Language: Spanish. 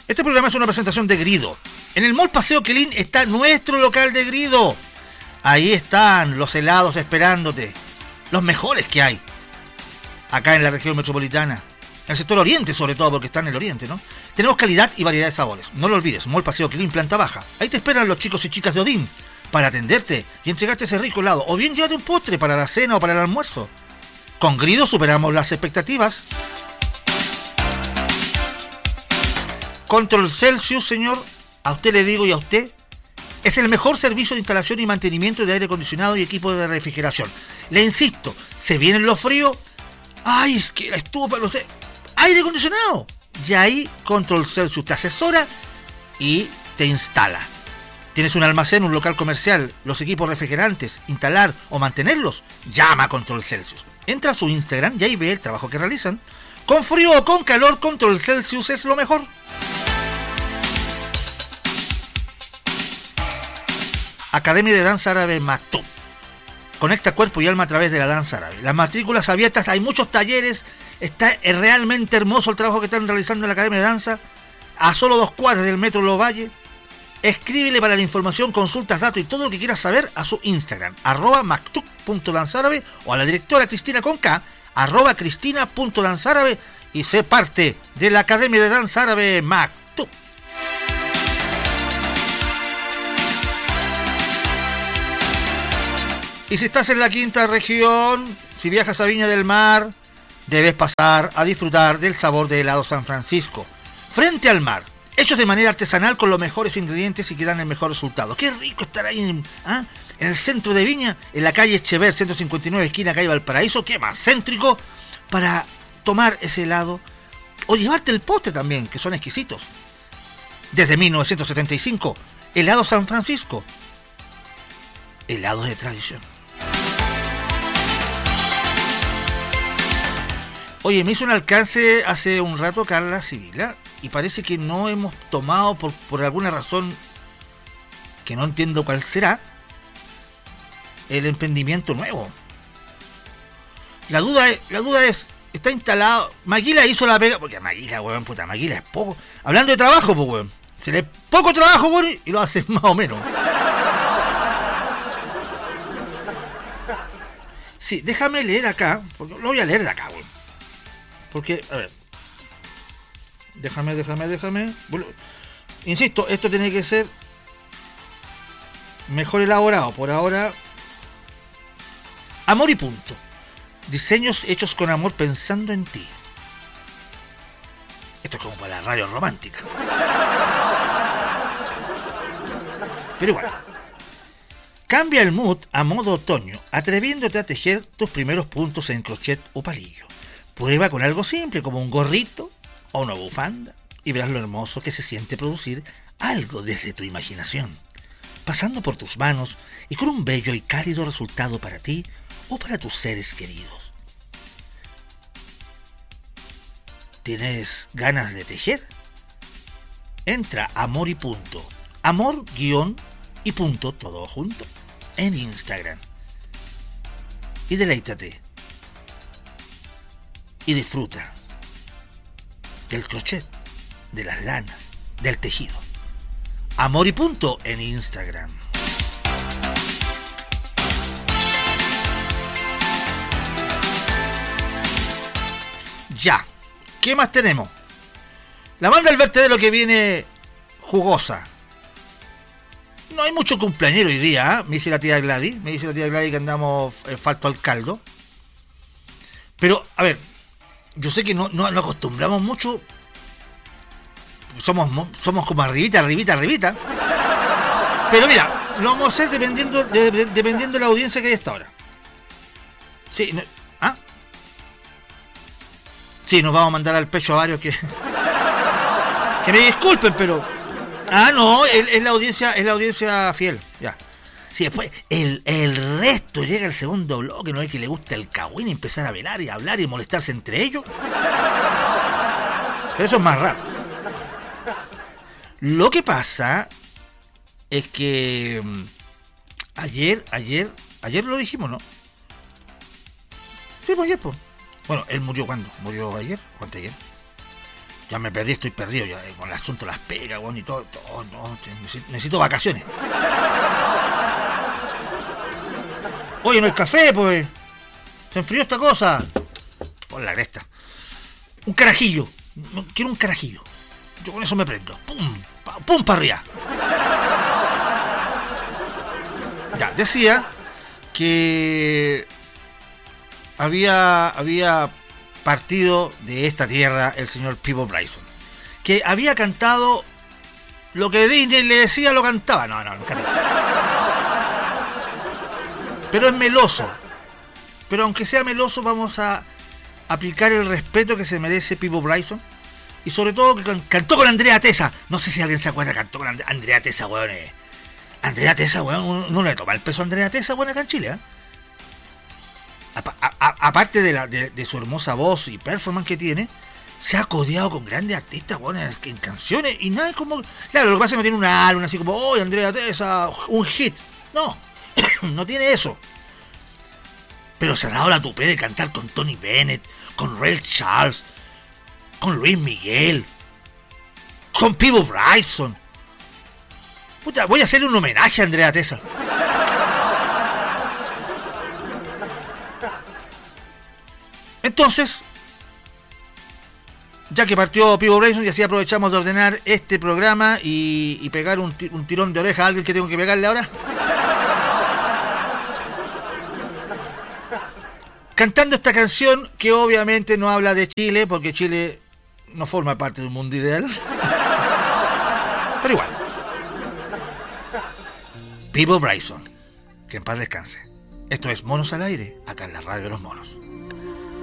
Este programa es una presentación de Grido. En el Mall Paseo Quilín está nuestro local de Grido. Ahí están los helados esperándote. Los mejores que hay. Acá en la región metropolitana. En el sector oriente, sobre todo, porque está en el oriente, ¿no? Tenemos calidad y variedad de sabores. No lo olvides, Mall Paseo Quilín, planta baja. Ahí te esperan los chicos y chicas de Odín para atenderte y entregarte ese rico helado. O bien llévate un postre para la cena o para el almuerzo. Con Grido superamos las expectativas. Control Celsius, señor, a usted le digo y a usted, es el mejor servicio de instalación y mantenimiento de aire acondicionado y equipo de refrigeración. Le insisto, se vienen los fríos. Ay, es que la estufa, no sé. Aire acondicionado. Y ahí Control Celsius te asesora y te instala. ¿Tienes un almacén, un local comercial, los equipos refrigerantes, instalar o mantenerlos? Llama a Control Celsius. Entra a su Instagram y ahí ve el trabajo que realizan. Con frío o con calor, Control Celsius es lo mejor. Academia de Danza Árabe Maktoum. Conecta cuerpo y alma a través de la danza árabe. Las matrículas abiertas, hay muchos talleres. Está realmente hermoso el trabajo que están realizando en la Academia de Danza. A solo 2 cuadras del Metro Los Valles. Escríbele para la información, consultas, datos y todo lo que quieras saber a su Instagram, @maktoum.danzaárabe, o a la directora Cristina con K, @cristina.danzaárabe, y sé parte de la Academia de Danza Árabe Maktoum. Y si estás en la quinta región, si viajas a Viña del Mar, debes pasar a disfrutar del sabor de helado San Francisco. Frente al mar, hechos de manera artesanal con los mejores ingredientes y que dan el mejor resultado. Qué rico estar ahí en el centro de Viña, en la calle Echever, 159, esquina calle Valparaíso. Qué más céntrico para tomar ese helado o llevarte el postre también, que son exquisitos. Desde 1975, helado San Francisco. Helados de tradición. Oye, me hizo un alcance hace un rato Carla Sibila y parece que no hemos tomado por alguna razón que no entiendo cuál será el emprendimiento nuevo. La duda es, está instalado. Maguila hizo la pega, porque Maguila, weón, puta, Maguila es poco. Hablando de trabajo, pues, weón, se le poco trabajo, weón, y lo hace más o menos. Sí, déjame leer acá, porque lo voy a leer de acá, weón. Porque, a ver, déjame. Bueno, insisto, esto tiene que ser mejor elaborado. Por ahora, amor y punto. Diseños hechos con amor pensando en ti. Esto es como para la radio romántica. Pero igual. Cambia el mood a modo otoño, atreviéndote a tejer tus primeros puntos en crochet o palillo. Prueba con algo simple como un gorrito o una bufanda y verás lo hermoso que se siente producir algo desde tu imaginación, pasando por tus manos y con un bello y cálido resultado para ti o para tus seres queridos. ¿Tienes ganas de tejer? Entra a amor y punto, amor guión y punto todo junto en Instagram y deleítate y disfruta del crochet, de las lanas, del tejido. Amor y punto en Instagram. Ya, ¿qué más tenemos? La banda del vertedero que viene jugosa. No hay mucho cumpleañero hoy día, ¿eh? Me dice la tía Gladys que andamos falto al caldo. Pero, a ver, yo sé que no acostumbramos mucho. Somos como arribita. Pero mira, lo vamos a hacer dependiendo de la audiencia que hay hasta ahora. Sí, sí, nos vamos a mandar al pecho a varios que me disculpen, pero no, es la audiencia fiel, ya. Sí, después el resto llega al segundo bloque, no es que le gusta el cagüín y empezar a velar y a hablar y molestarse entre ellos. Pero eso es más raro. Lo que pasa es que ayer lo dijimos, ¿no? Sí, pues ayer, pues. Bueno, él murió ¿cuándo? ¿Murió ayer o anteayer? Ya me perdí, estoy perdido ya con el asunto de las pegas, weón, y todo, no, necesito vacaciones. Oye, no hay café, pues. Se enfrió esta cosa. Por la cresta. Un carajillo. No, quiero un carajillo. Yo con eso me prendo. Pum para arriba. Ya, decía que había partido de esta tierra el señor Peabo Bryson, que había cantado lo que Disney le decía, lo cantaba. No cantaba. Pero es meloso. Pero aunque sea meloso, vamos a aplicar el respeto que se merece Peabo Bryson. Y sobre todo que cantó con Andrea Tessa. No sé si alguien se acuerda, cantó con Andrea Tessa, weón. Andrea Tessa, weón, no le toma el peso a Andrea Tessa, weón, acá en Chile, ¿eh? Aparte de su hermosa voz y performance que tiene, se ha codeado con grandes artistas, weón, en canciones. Y nada es como... Claro, lo que pasa es que no tiene un álbum así como, oh, Andrea Tessa, un hit. No, no tiene eso. Pero se ha dado la tupé de cantar con Tony Bennett, con Ray Charles, con Luis Miguel, con Peabo Bryson. Puta, voy a hacerle un homenaje a Andrea Tessa. Entonces, ya que partió Peabo Bryson, y así aprovechamos de ordenar este programa y pegar un tirón de oreja a alguien que tengo que pegarle ahora. Cantando esta canción que obviamente no habla de Chile, porque Chile no forma parte de un mundo ideal. Pero igual. Peabo Bryson, que en paz descanse. Esto es Monos al Aire, acá en la Radio de los Monos.